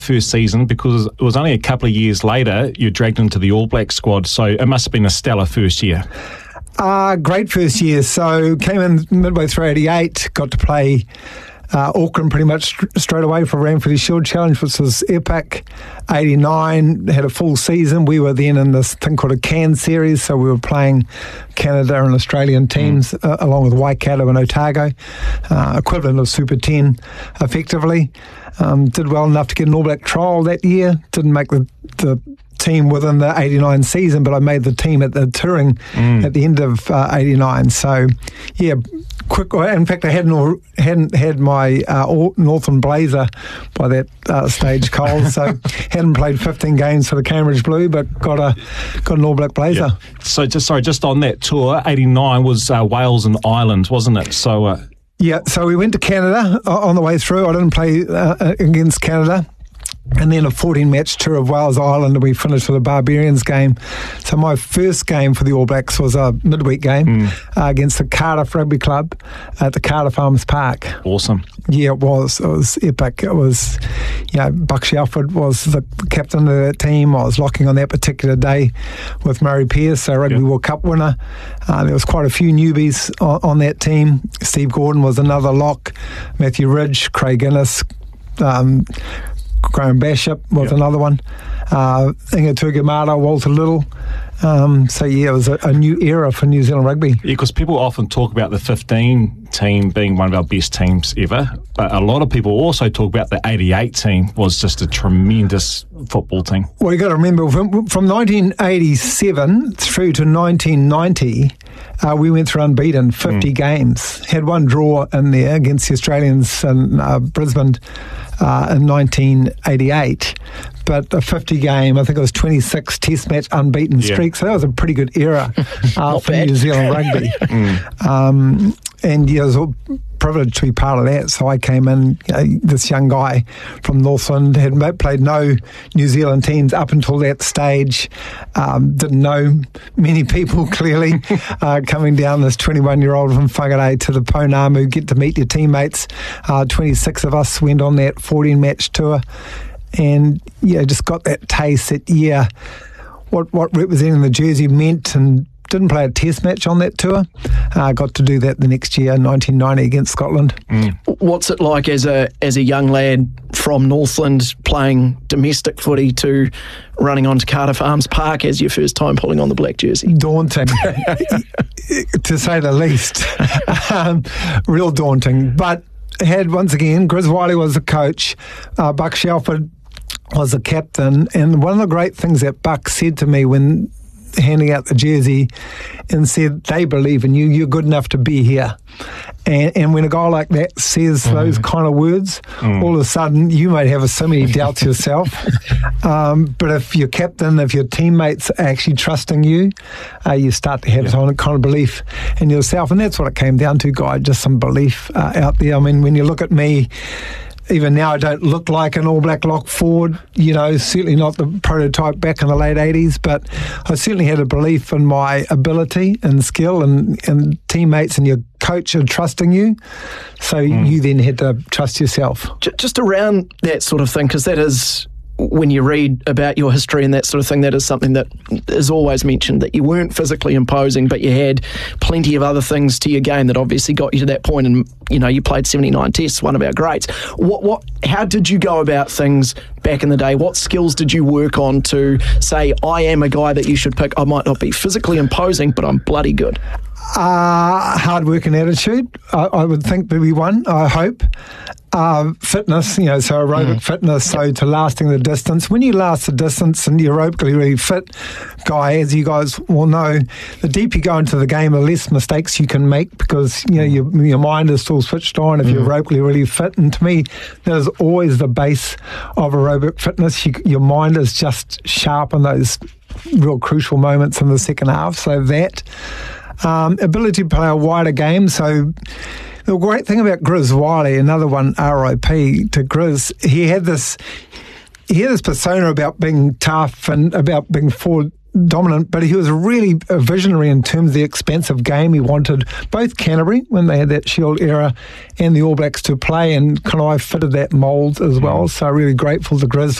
first season, because it was only a couple of years later you dragged into the All Black squad, so it must have been a stellar first year. Great first year. So came in midway through 88, got to play Auckland pretty much straight away for Ranfurly Shield Challenge, which was epic. 89, had a full season. We were then in this thing called a CAN series, so we were playing Canada and Australian teams along with Waikato and Otago, equivalent of Super 10 effectively. Did well enough to get an All Black trial that year. Didn't make the team within the 89 season, but I made the team at the touring at the end of 89. So, yeah, quick. In fact, I hadn't had my Northern Blazer by that stage, Cole. So hadn't played 15 games for the Cambridge Blue, but got an All Black Blazer. Yeah. So just on that tour, 89 was Wales and Ireland, wasn't it? So. Yeah, so we went to Canada on the way through. I didn't play against Canada. And then a 14-match tour of Wales, Ireland, and we finished with a Barbarians game. So my first game for the All Blacks was a midweek game against the Cardiff Rugby Club at the Cardiff Arms Park. Awesome. Yeah, it was. It was epic. It was, Buck Shelford was the captain of that team. I was locking on that particular day with Murray Pearce, a Rugby World Cup winner. There was quite a few newbies on that team. Steve Gordon was another lock. Matthew Ridge, Craig Innes, Graham Bishop was another one. Inga Tugamata, Walter Little. So, yeah, it was a new era for New Zealand rugby. Yeah, because people often talk about the 15 team being one of our best teams ever, but a lot of people also talk about the 88 team was just a tremendous football team. Well, you got to remember, from 1987 through to 1990, we went through unbeaten, 50 games. Had one draw in there against the Australians in Brisbane in 1988. But a 50 game, I think it was 26 test match unbeaten streak. So that was a pretty good era for New Zealand rugby. And yeah, it was a privilege to be part of that. So I came in, this young guy from Northland, had played no New Zealand teams up until that stage. Didn't know many people, clearly. Coming down this 21-year-old from Whangarei to the Pounamu, get to meet your teammates. 26 of us went on that 14-match tour. And just got that taste that what representing the jersey meant, and didn't play a test match on that tour. Got to do that the next year, 1990, against Scotland. What's it like as a young lad from Northland playing domestic footy to running onto Cardiff Arms Park as your first time pulling on the black jersey? Daunting, to say the least. Real daunting, but had, once again, Grizz Wiley was the coach, Buck Shelford was the captain, and one of the great things that Buck said to me when handing out the jersey and said, they believe in you, you're good enough to be here. And when a guy like that says those kind of words, all of a sudden you might have so many doubts yourself. But if your captain, if your teammates are actually trusting you, you start to have some kind of belief in yourself. And that's what it came down to, Guy, just some belief out there. I mean, when you look at me, even now I don't look like an All Black lock forward, certainly not the prototype back in the late 80s, but I certainly had a belief in my ability and skill, and teammates and your coach are trusting you, so you then had to trust yourself. Just around that sort of thing, because that is, when you read about your history and that sort of thing, that is something that is always mentioned, that you weren't physically imposing, but you had plenty of other things to your game that obviously got you to that point. And, you played 79 tests, one of our greats. How did you go about things back in the day? What skills did you work on to say, I am a guy that you should pick? I might not be physically imposing, but I'm bloody good. Hard work and attitude, I would think, would be one, I hope. Fitness, so aerobic fitness, so to lasting the distance. When you last the distance and you're aerobically really fit, Guy, as you guys will know, the deeper you go into the game, the less mistakes you can make, because your mind is still switched on if you're aerobically really fit. And to me, that is always the base of aerobic fitness. Your mind is just sharp in those real crucial moments in the second half. So that ability to play a wider game. So the great thing about Grizz Wiley, another one, RIP to Grizz, he had this persona about being tough and about being forward dominant, but he was really a visionary in terms of the expansive game. He wanted both Canterbury, when they had that Shield era, and the All Blacks to play, and kind of fitted that mould as well. So really grateful to Grizz